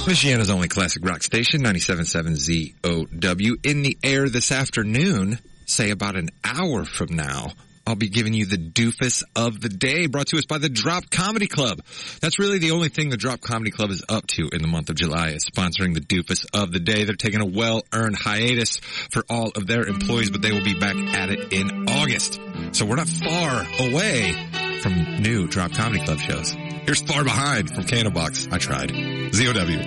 Michiana's only classic rock station, 97.7 ZOW. In the air this afternoon, say about an hour from now, I'll be giving you the doofus of the day, brought to us by the Drop Comedy Club. That's really the only thing the Drop Comedy Club is up to in the month of July, is sponsoring the doofus of the day. They're taking a well-earned hiatus for all of their employees, but they will be back at it in August. So we're not far away from new Drop Comedy Club shows. Here's Far Behind from Candlebox. I tried. ZOW.